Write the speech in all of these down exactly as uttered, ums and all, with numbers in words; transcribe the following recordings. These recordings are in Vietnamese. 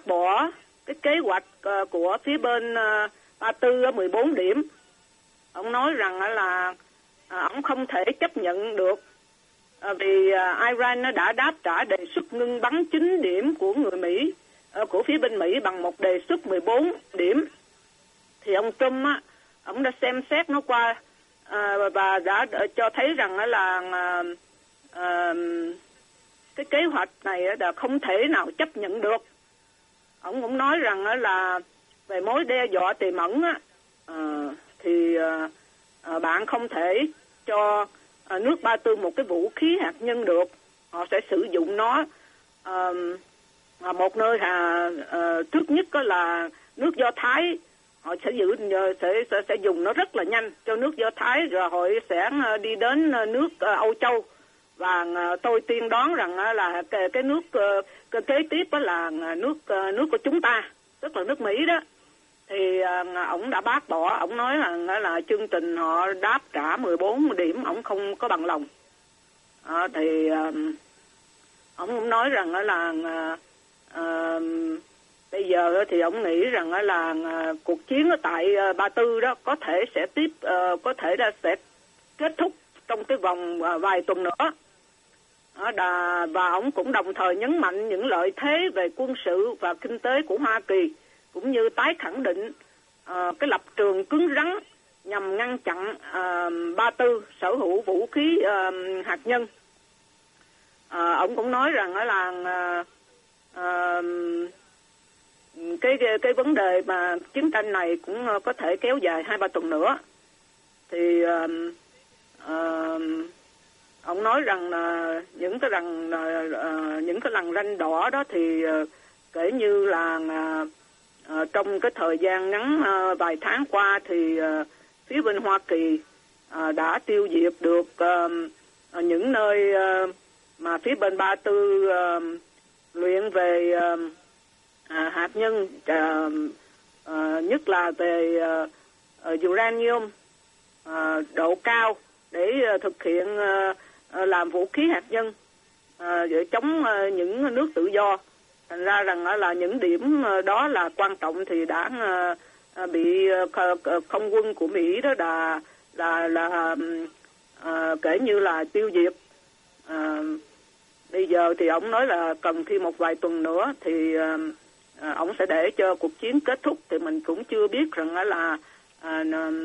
bỏ cái kế hoạch uh, của phía bên uh, ba tư mười bốn điểm. Ông nói rằng uh, là uh, ông không thể chấp nhận được uh, vì uh, Iran nó đã đáp trả đề xuất ngưng bắn chín điểm của người Mỹ, uh, của phía bên Mỹ bằng một đề xuất mười bốn điểm. Thì ông Trump á, ông đã xem xét nó qua uh, và đã cho thấy rằng uh, là uh, uh, cái kế hoạch này là không thể nào chấp nhận được. Ông cũng nói rằng là về mối đe dọa tiềm ẩn á, uh, thì uh, uh, bạn không thể cho uh, nước Ba Tư một cái vũ khí hạt nhân được. Họ sẽ sử dụng nó uh, một nơi hà, uh, trước nhất đó là nước Do Thái. Họ sẽ giữ sẽ, sẽ sẽ dùng nó rất là nhanh cho nước Do Thái, rồi họ sẽ đi đến nước uh, Âu Châu. Và uh, tôi tiên đoán rằng uh, là cái, cái nước uh, cái kế tiếp đó là nước uh, nước của chúng ta, tức là nước Mỹ đó. Thì uh, ông đã bác bỏ, ông nói rằng là, là chương trình họ đáp trả mười bốn điểm, ông không có bằng lòng. Uh, thì uh, ông cũng nói rằng uh, là uh, uh, bây giờ thì ông nghĩ rằng uh, là uh, cuộc chiến ở tại uh, Ba Tư đó có thể sẽ tiếp uh, có thể là sẽ kết thúc trong cái vòng uh, vài tuần nữa. Đà, và ông cũng đồng thời nhấn mạnh những lợi thế về quân sự và kinh tế của Hoa Kỳ, cũng như tái khẳng định uh, cái lập trường cứng rắn nhằm ngăn chặn uh, Ba Tư sở hữu vũ khí uh, hạt nhân. Uh, ông cũng nói rằng là uh, uh, cái, cái cái vấn đề mà chiến tranh này cũng uh, có thể kéo dài hai ba tuần nữa. Thì uh, uh, ông nói rằng là những cái rằng uh, những cái lằn ranh đỏ đó thì uh, kể như là uh, uh, trong cái thời gian ngắn uh, vài tháng qua thì uh, phía bên Hoa Kỳ uh, đã tiêu diệt được uh, uh, những nơi uh, mà phía bên Ba Tư uh, luyện về uh, uh, hạt nhân, uh, uh, nhất là về uh, uh, uranium uh, độ cao để uh, thực hiện uh, làm vũ khí hạt nhân à, để chống à, những nước tự do. Thành ra rằng à, là những điểm à, đó là quan trọng, thì đã à, bị à, không quân của Mỹ đó là là là à, kể như là tiêu diệt. À, bây giờ thì ông nói là cần thêm một vài tuần nữa thì à, à, ông sẽ để cho cuộc chiến kết thúc. Thì mình cũng chưa biết rằng à, là à,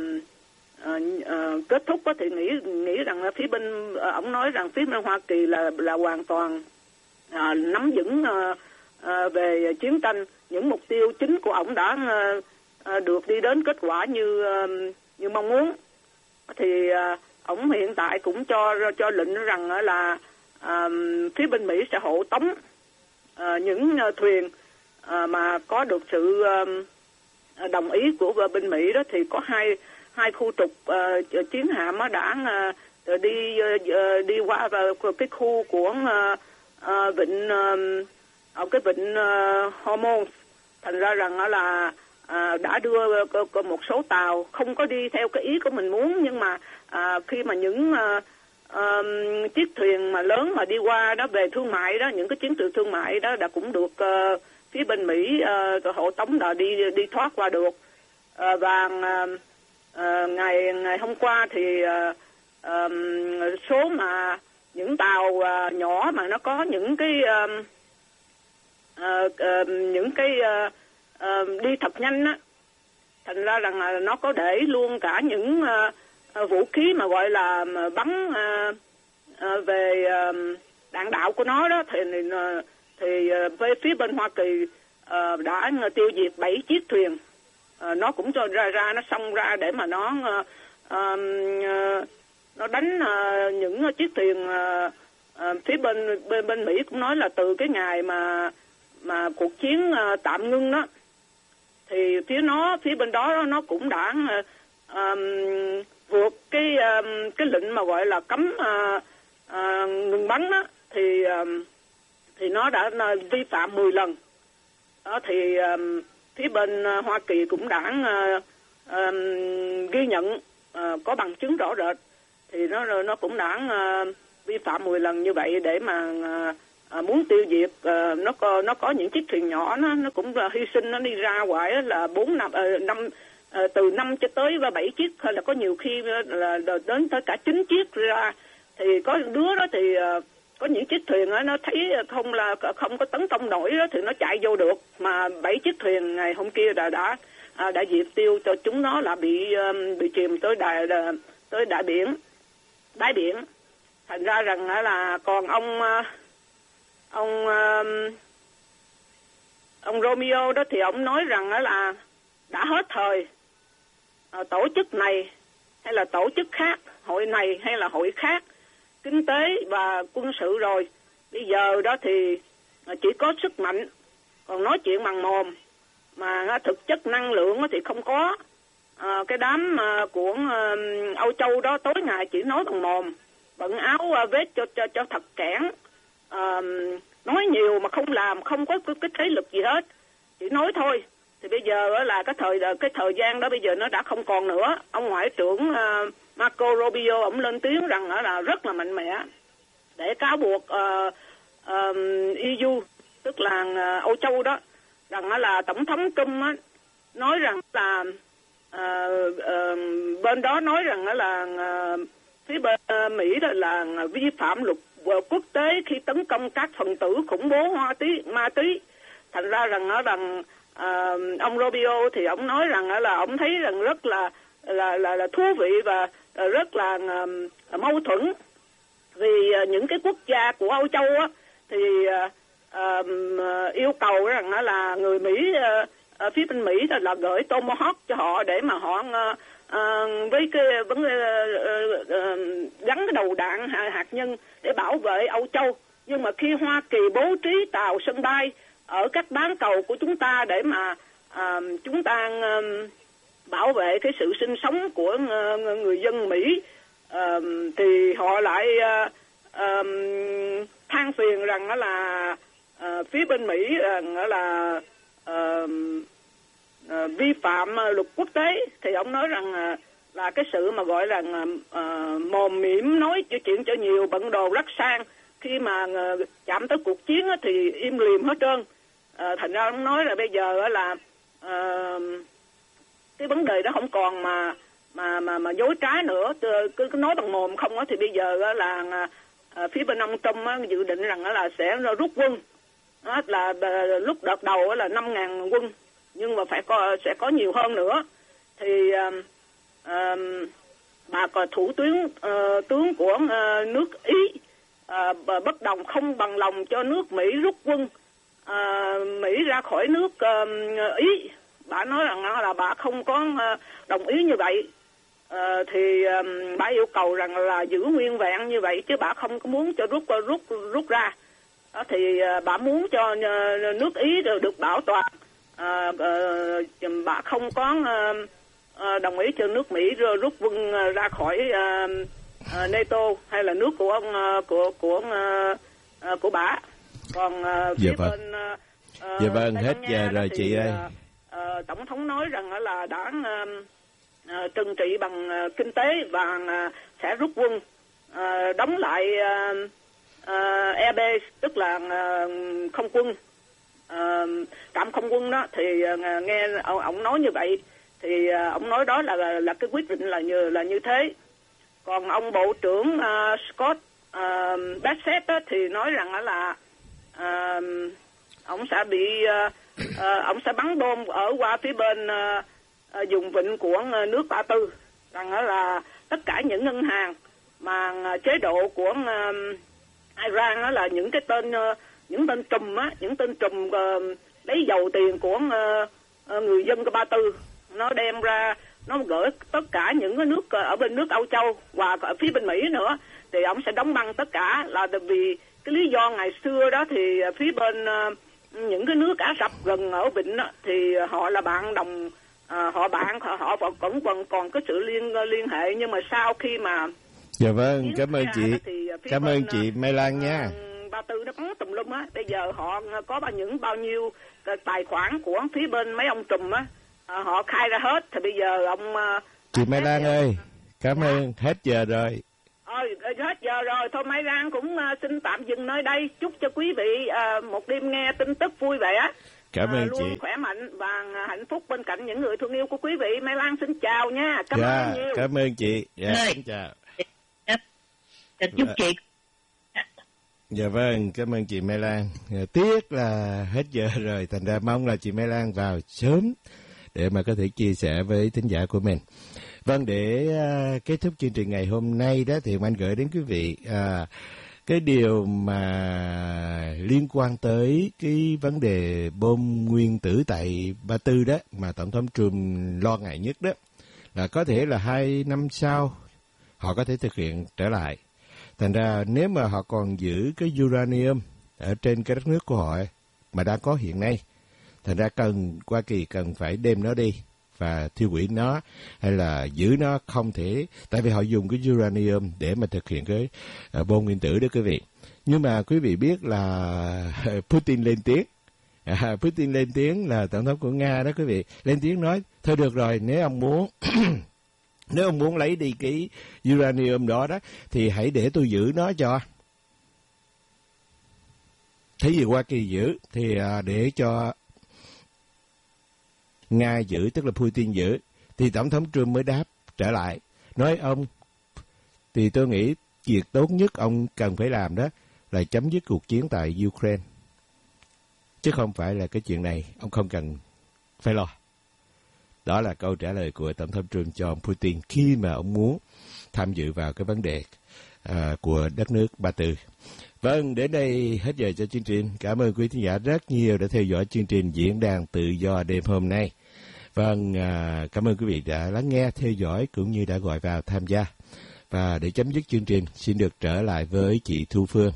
À, à, kết thúc có thể nghĩ nghĩ rằng phía bên à, ông nói rằng phía bên Hoa Kỳ là là hoàn toàn à, nắm vững à, à, về chiến tranh. Những mục tiêu chính của ông đã à, à, được đi đến kết quả như à, như mong muốn. Thì à, ông hiện tại cũng cho cho lệnh rằng là à, phía bên Mỹ sẽ hộ tống à, những à, thuyền à, mà có được sự à, đồng ý của bên Mỹ đó. Thì có hai hai khu trục uh, chiến hạm đã uh, đi uh, đi qua uh, cái khu của uh, uh, vịnh uh, ở cái vịnh uh, Hormuz. Thành ra rằng uh, là uh, đã đưa uh, một số tàu không có đi theo cái ý của mình muốn, nhưng mà uh, khi mà những uh, uh, chiếc thuyền mà lớn mà đi qua đó về thương mại đó, những cái chiến lược thương mại đó đã cũng được uh, phía bên Mỹ uh, hộ tống đã đi đi thoát qua được. Uh, và uh, Uh, ngày ngày hôm qua thì uh, uh, số mà những tàu uh, nhỏ mà nó có những cái uh, uh, uh, những cái uh, uh, đi thật nhanh á, thành ra rằng là nó có để luôn cả những uh, uh, vũ khí mà gọi là bắn uh, uh, về uh, đạn đạo của nó đó. Thì uh, thì uh, về phía bên Hoa Kỳ uh, đã tiêu diệt bảy chiếc thuyền. À, nó cũng cho ra ra nó xông ra để mà nó uh, uh, nó đánh uh, những chiếc thuyền. Uh, uh, phía bên bên bên Mỹ cũng nói là từ cái ngày mà mà cuộc chiến uh, tạm ngưng đó, thì phía nó phía bên đó nó cũng đã uh, um, vượt cái um, cái lệnh mà gọi là cấm uh, uh, ngừng bắn đó. Thì uh, thì nó đã uh, vi phạm mười lần đó. Thì uh, phía bên uh, Hoa Kỳ cũng đã uh, uh, ghi nhận uh, có bằng chứng rõ rệt, thì nó nó cũng đã uh, vi phạm mười lần như vậy để mà uh, à, muốn tiêu diệt, à, nó có nó có những chiếc thuyền nhỏ nó nó cũng hy sinh, nó đi ra ngoài là bốn năm à, năm à, từ năm cho tới và bảy chiếc, hay là có nhiều khi là, là đến tới cả chín chiếc ra. Thì có đứa đó thì à, có những chiếc thuyền đó, nó thấy không là không có tấn công nổi đó, thì nó chạy vô được, mà bảy chiếc thuyền ngày hôm kia đã đã à, đã diệt tiêu cho chúng nó, là bị um, bị chìm tới đại tới đại biển đáy biển. Thành ra rằng là còn ông ông ông Romeo đó thì ông nói rằng là đã hết thời tổ chức này hay là tổ chức khác, hội này hay là hội khác, kinh tế và quân sự rồi. Bây giờ đó thì chỉ có sức mạnh, còn nói chuyện bằng mồm mà thực chất năng lượng thì không có. À, cái đám của Âu Châu đó tối ngày chỉ nói bằng mồm, bận áo vest cho cho cho thật kẽn, à, nói nhiều mà không làm, không có cái, cái thế lực gì hết, chỉ nói thôi. Thì bây giờ là cái thời cái thời gian đó bây giờ nó đã không còn nữa. Ông ngoại trưởng uh, Marco Rubio ông lên tiếng rằng là rất là mạnh mẽ để cáo buộc uh, uh, e u, tức là uh, Âu Châu đó, rằng là tổng thống Trump á, nói rằng là uh, uh, bên đó nói rằng là uh, phía bên uh, Mỹ đó là vi phạm luật uh, quốc tế khi tấn công các phần tử khủng bố hoa tí, ma túy. Thành ra rằng nó rằng uh, ông Rubio thì ông nói rằng là ông thấy rằng rất là là là, là thú vị và rất là uh, mâu thuẫn, vì uh, những cái quốc gia của Âu Châu á thì uh, uh, yêu cầu rằng là người Mỹ uh, uh, phía bên Mỹ là gửi Tomahawk cho họ để mà họ uh, uh, với cái vấn đề uh, uh, gắn cái đầu đạn hạt nhân để bảo vệ Âu Châu. Nhưng mà khi Hoa Kỳ bố trí tàu sân bay ở các bán cầu của chúng ta để mà uh, chúng ta uh, bảo vệ cái sự sinh sống của uh, người dân Mỹ, uh, thì họ lại uh, uh, than phiền rằng là uh, phía bên Mỹ uh, là uh, uh, vi phạm luật quốc tế. Thì ông nói rằng uh, là cái sự mà gọi là uh, mồm mỉm nói chuyện cho nhiều, bận đồ rất sang, khi mà uh, chạm tới cuộc chiến uh, thì im lìm hết trơn. Uh, thành ra ông nói là bây giờ là uh, cái vấn đề đó không còn mà mà mà mà dối trá nữa, cứ, cứ nói bằng mồm không á, thì bây giờ là uh, phía bên ông Trump á, dự định rằng là sẽ rút quân. Đó, là uh, lúc đợt đầu là năm ngàn quân, nhưng mà phải có sẽ có nhiều hơn nữa. Thì uh, uh, bà còn thủ tướng uh, tướng của uh, nước Ý uh, bất đồng không bằng lòng cho nước Mỹ rút quân uh, Mỹ ra khỏi nước uh, Ý. Bà nói rằng là bà không có đồng ý như vậy. À, thì um, bà yêu cầu rằng là giữ nguyên vẹn như vậy, chứ bà không có muốn cho rút rút rút ra. Đó, thì uh, bà muốn cho uh, nước Ý được, được bảo toàn. À, uh, bà không có uh, uh, đồng ý cho nước Mỹ rút quân uh, ra khỏi uh, uh, NATO hay là nước của ông uh, của của uh, uh, của bà. Còn uh, phía dạ bên uh, dạ vâng, hết giờ rồi thì, chị ơi. Uh, Uh, Tổng thống nói rằng là đã uh, uh, trừng trị bằng uh, kinh tế và uh, sẽ rút quân, uh, đóng lại uh, uh, Air Base, tức là uh, không quân, uh, trạm không quân đó. Thì uh, nghe ông, ông nói như vậy, thì uh, ông nói đó là, là là cái quyết định là như là như thế. Còn ông Bộ trưởng uh, Scott uh, Bassett đó, thì nói rằng là uh, ông sẽ bị uh, uh, ông sẽ bắn bom ở qua phía bên uh, uh, vùng vịnh của uh, nước Ba Tư, rằng uh, là tất cả những ngân hàng mà uh, chế độ của uh, Iran đó là những cái tên uh, những tên trùm á, những tên trùm uh, lấy dầu tiền của uh, uh, người dân của Ba Tư, nó đem ra nó gửi tất cả những cái nước uh, ở bên nước Âu Châu và ở phía bên Mỹ nữa, thì ông sẽ đóng băng tất cả. Là vì cái lý do ngày xưa đó thì uh, phía bên uh, những cái nước Ả Rập gần ở vịnh đó, thì họ là bạn đồng, à, họ bạn họ, họ vẫn còn còn còn có sự liên liên hệ, nhưng mà sau khi mà dạ vâng, cảm ơn chị, cảm ơn chị Mai Lan nha. Ba Tư nó bắn tùm lum á, bây giờ họ có bao những bao nhiêu tài khoản của phía bên mấy ông trùm á, à, họ khai ra hết. Thì bây giờ ông chị Mai Lan ơi, cảm ơn, hết giờ rồi. Rồi, hết giờ rồi. Thôi Mai Lan cũng uh, xin tạm dừng nơi đây. Chúc cho quý vị uh, một đêm nghe tin tức vui vẻ. Cảm ơn uh, luôn chị. Khỏe mạnh và hạnh phúc bên cạnh những người thương yêu của quý vị. Mai Lan xin chào nha. Cảm dạ, ơn nhiều. Cảm ơn chị. Dạ, xin chào. Chúc chị. Dạ vâng, cảm ơn chị Mai Lan. Tiếc là hết giờ rồi, thành ra mong là chị Mai Lan vào sớm để mà có thể chia sẻ với thính giả của mình. Vâng, để uh, kết thúc chương trình ngày hôm nay đó thì anh gửi đến quý vị uh, cái điều mà liên quan tới cái vấn đề bom nguyên tử tại Ba Tư đó mà Tổng thống Trump lo ngại nhất đó là có thể là hai năm sau họ có thể thực hiện trở lại. Thành ra nếu mà họ còn giữ cái uranium ở trên cái đất nước của họ mà đang có hiện nay, thành ra cần Hoa Kỳ cần phải đem nó đi và tiêu hủy nó hay là giữ nó không thể, tại vì họ dùng cái uranium để mà thực hiện cái uh, bom nguyên tử đó quý vị. Nhưng mà quý vị biết là Putin lên tiếng, à, Putin lên tiếng là tổng thống của Nga đó quý vị, lên tiếng nói thôi được rồi, nếu ông muốn nếu ông muốn lấy đi cái uranium đó đó thì hãy để tôi giữ nó cho. Thế gì Hoa Kỳ giữ thì à, để cho Nga giữ, tức là Putin giữ. Thì Tổng thống Trump mới đáp trở lại, nói ông, thì tôi nghĩ việc tốt nhất ông cần phải làm đó là chấm dứt cuộc chiến tại Ukraine. Chứ không phải là cái chuyện này, ông không cần phải lo. Đó là câu trả lời của Tổng thống Trump cho ông Putin khi mà ông muốn tham dự vào cái vấn đề uh, của đất nước Ba Tư. Vâng, đến đây hết giờ cho chương trình. Cảm ơn quý thính giả rất nhiều đã theo dõi chương trình Diễn đàn Tự do đêm hôm nay. Vâng, uh, cảm ơn quý vị đã lắng nghe, theo dõi cũng như đã gọi vào tham gia. Và để chấm dứt chương trình, xin được trở lại với chị Thu Phương.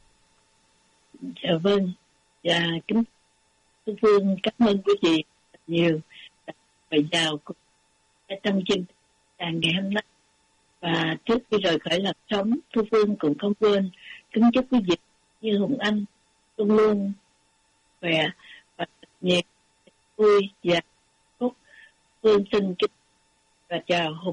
Dạ vâng, dạ kính Thu Phương cảm ơn quý vị nhiều và chào trong chương trình ngày hôm nay. Và trước khi rời khỏi làn sóng, Thu Phương cũng không quên kính chúc quý vị như Hùng Anh luôn luôn khỏe và nhiệt vui và phúc. Phương xin kính và chào Hùng.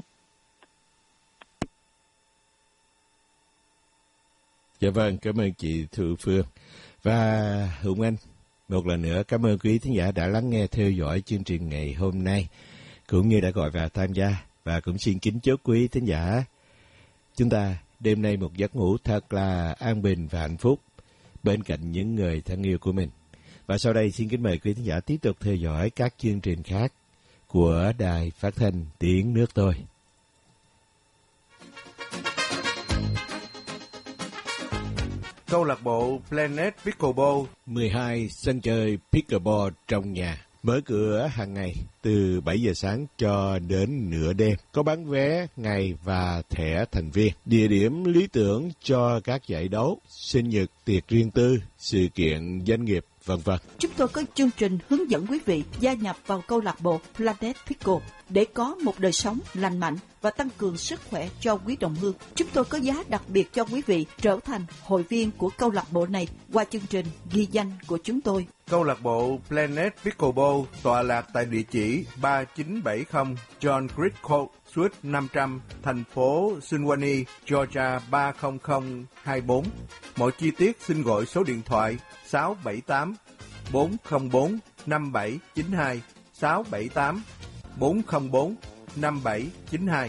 Dạ vâng, cảm ơn chị Thu Phương và Hùng Anh. Một lần nữa cảm ơn quý thính giả đã lắng nghe theo dõi chương trình ngày hôm nay, cũng như đã gọi vào tham gia. Và cũng xin kính chúc quý thính giả chúng ta đêm nay một giấc ngủ thật là an bình và hạnh phúc bên cạnh những người thân yêu của mình. Và sau đây xin kính mời quý thính giả tiếp tục theo dõi các chương trình khác của Đài Phát thanh Tiếng Nước Tôi. Câu lạc bộ Planet Pickleball, mười hai sân chơi pickleball trong nhà, mở cửa hàng ngày từ bảy giờ sáng cho đến nửa đêm. Có bán vé ngày và thẻ thành viên. Địa điểm lý tưởng cho các giải đấu, sinh nhật, tiệc riêng tư, sự kiện doanh nghiệp, vân vân. Chúng tôi có chương trình hướng dẫn quý vị gia nhập vào câu lạc bộ Planet Pickle để có một đời sống lành mạnh và tăng cường sức khỏe cho quý đồng hương. Chúng tôi có giá đặc biệt cho quý vị trở thành hội viên của câu lạc bộ này qua chương trình ghi danh của chúng tôi. Câu lạc bộ Planet Pickleball tọa lạc tại địa chỉ ba chín bảy không John Creek Court, Suite năm trăm, thành phố Suwanee, Georgia ba không không hai bốn. Mọi chi tiết xin gọi số điện thoại sáu bảy tám bốn không bốn năm bảy chín hai, sáu bảy tám bốn không bốn năm bảy chín hai.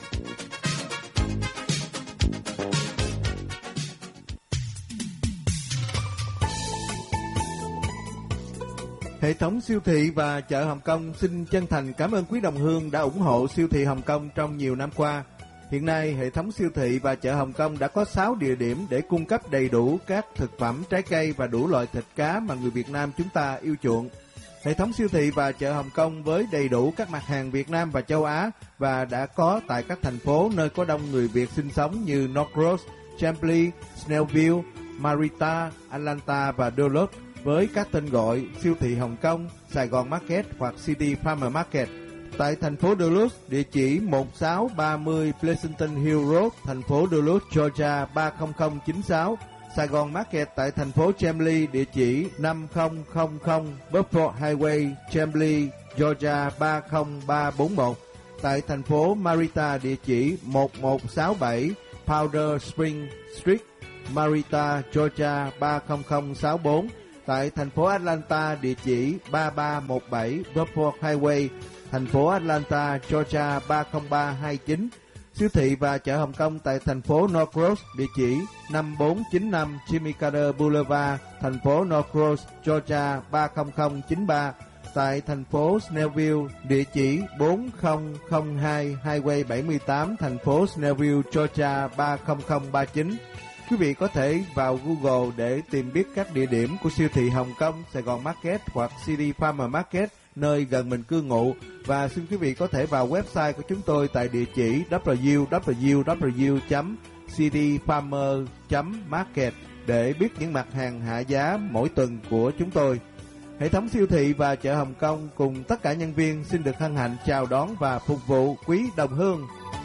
Hệ thống siêu thị và chợ Hồng Kông xin chân thành cảm ơn quý đồng hương đã ủng hộ siêu thị Hồng Kông trong nhiều năm qua. Hiện nay, hệ thống siêu thị và chợ Hồng Kông đã có sáu địa điểm để cung cấp đầy đủ các thực phẩm, trái cây và đủ loại thịt cá mà người Việt Nam chúng ta yêu chuộng. Hệ thống siêu thị và chợ Hồng Kông với đầy đủ các mặt hàng Việt Nam và châu Á và đã có tại các thành phố nơi có đông người Việt sinh sống như Norcross, Chambly, Snellville, Marietta, Atlanta và Duluth, với các tên gọi siêu thị Hồng Kông, Sài Gòn Market hoặc City Farmer Market. Tại thành phố Duluth, địa chỉ một sáu ba mươi Pleasanton Hill Road, thành phố Duluth, Georgia ba không không chín sáu. Sài Gòn Market tại thành phố Chambly, địa chỉ năm không không không Buffalo Highway, Chambly, Georgia ba không ba bốn một. Tại thành phố Marietta, địa chỉ một một sáu bảy Powder Spring Street, Marietta, Georgia ba không không sáu bốn. Tại thành phố Atlanta, địa chỉ ba ba một bảy Beaufort Highway, thành phố Atlanta, Georgia ba không ba hai chín. Siêu thị và chợ Hồng Kông tại thành phố Norcross, địa chỉ năm bốn chín năm Jimmy Carter Boulevard, thành phố Norcross, Georgia ba không không chín ba. Tại thành phố Snellville, địa chỉ bốn không không hai Highway bảy mươi tám, thành phố Snellville, Georgia ba không không ba chín. Quý vị có thể vào Google để tìm biết các địa điểm của siêu thị Hồng Kông, Sài Gòn Market hoặc City Farmer Market nơi gần mình cư ngụ. Và xin quý vị có thể vào website của chúng tôi tại địa chỉ w w w chấm city farmer chấm market để biết những mặt hàng hạ giá mỗi tuần của chúng tôi. Hệ thống siêu thị và chợ Hồng Kông cùng tất cả nhân viên xin được hân hạnh chào đón và phục vụ quý đồng hương.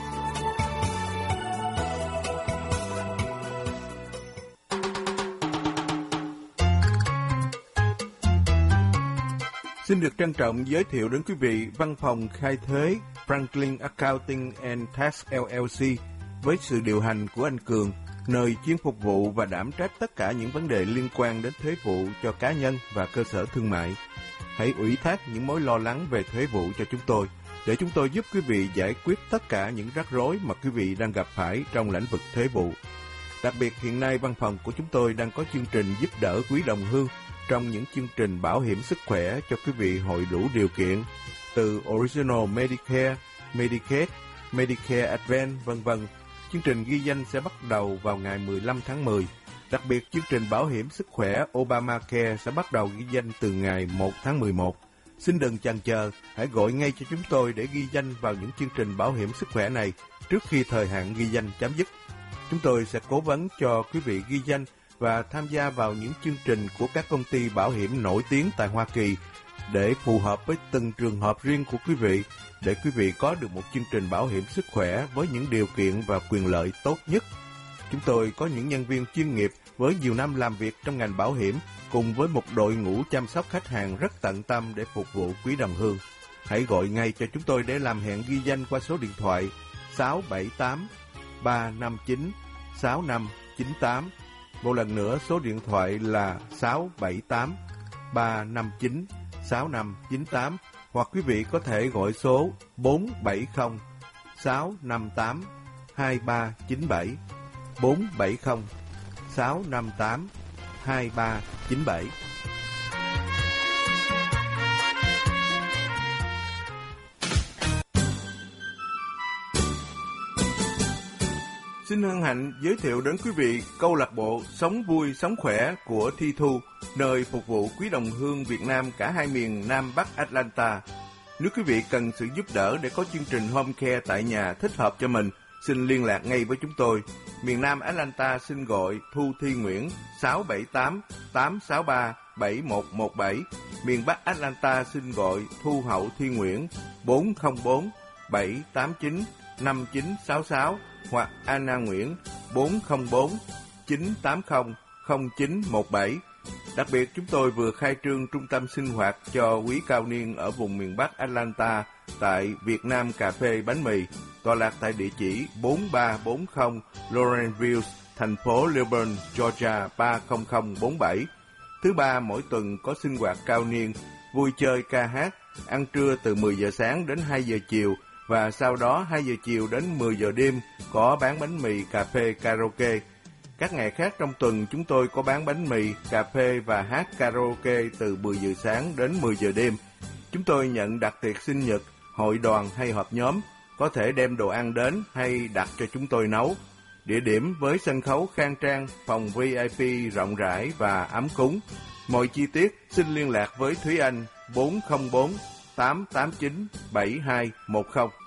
Xin được trân trọng giới thiệu đến quý vị văn phòng khai thuế Franklin Accounting and Tax lờ lờ xê với sự điều hành của anh Cường, nơi chuyên phục vụ và đảm trách tất cả những vấn đề liên quan đến thuế vụ cho cá nhân và cơ sở thương mại. Hãy ủy thác những mối lo lắng về thuế vụ cho chúng tôi, để chúng tôi giúp quý vị giải quyết tất cả những rắc rối mà quý vị đang gặp phải trong lĩnh vực thuế vụ. Đặc biệt hiện nay văn phòng của chúng tôi đang có chương trình giúp đỡ quý đồng hương trong những chương trình bảo hiểm sức khỏe cho quý vị hội đủ điều kiện, từ Original Medicare, Medicaid, Medicare Advance, vân vân. Chương trình ghi danh sẽ bắt đầu vào ngày mười lăm tháng mười. Đặc biệt, chương trình bảo hiểm sức khỏe Obamacare sẽ bắt đầu ghi danh từ ngày một tháng mười một. Xin đừng chần chờ, hãy gọi ngay cho chúng tôi để ghi danh vào những chương trình bảo hiểm sức khỏe này trước khi thời hạn ghi danh chấm dứt. Chúng tôi sẽ cố vấn cho quý vị ghi danh và tham gia vào những chương trình của các công ty bảo hiểm nổi tiếng tại Hoa Kỳ để phù hợp với từng trường hợp riêng của quý vị, để quý vị có được một chương trình bảo hiểm sức khỏe với những điều kiện và quyền lợi tốt nhất. Chúng tôi có những nhân viên chuyên nghiệp với nhiều năm làm việc trong ngành bảo hiểm, cùng với một đội ngũ chăm sóc khách hàng rất tận tâm để phục vụ quý đồng hương. Hãy gọi ngay cho chúng tôi để làm hẹn ghi danh qua số điện thoại sáu bảy tám ba năm chín sáu năm chín tám. Một lần nữa, số điện thoại là sáu bảy tám ba năm chín sáu năm chín tám, hoặc quý vị có thể gọi số bốn bảy không sáu năm tám hai ba chín bảy, bốn bảy không sáu năm tám hai ba chín bảy. Xin hân hạnh giới thiệu đến quý vị câu lạc bộ Sống Vui Sống Khỏe của Thi Thu, nơi phục vụ quý đồng hương Việt Nam cả hai miền Nam Bắc Atlanta. Nếu quý vị cần sự giúp đỡ để có chương trình home care tại nhà thích hợp cho mình, xin liên lạc ngay với chúng tôi. Miền Nam Atlanta xin gọi Thu Thi Nguyễn sáu bảy tám tám sáu ba bảy một một bảy. Miền Bắc Atlanta xin gọi Thu Hậu Thi Nguyễn bốn không bốn bảy tám chín năm chín sáu sáu, hoặc Anna Nguyễn bốn không bốn chín tám không không chín một bảy. Đặc biệt, chúng tôi vừa khai trương trung tâm sinh hoạt cho quý cao niên ở vùng miền Bắc Atlanta tại Việt Nam Cà phê Bánh Mì, tọa lạc tại địa chỉ bốn ba bốn không Lawrenceville, thành phố Lilburn, Georgia ba không không bốn bảy. Thứ ba mỗi tuần có sinh hoạt cao niên, vui chơi ca hát, ăn trưa từ mười giờ sáng đến hai giờ chiều, và sau đó hai giờ chiều đến mười giờ đêm có bán bánh mì, cà phê, karaoke. Các ngày khác trong tuần chúng tôi có bán bánh mì, cà phê và hát karaoke từ mười giờ sáng đến mười giờ đêm. Chúng tôi nhận đặt tiệc sinh nhật, hội đoàn hay họp nhóm, có thể đem đồ ăn đến hay đặt cho chúng tôi nấu. Địa điểm với sân khấu khang trang, phòng vi ai pi rộng rãi và ấm cúng. Mọi chi tiết xin liên lạc với Thúy Anh bốn không bốn tám tám chín bảy hai một không.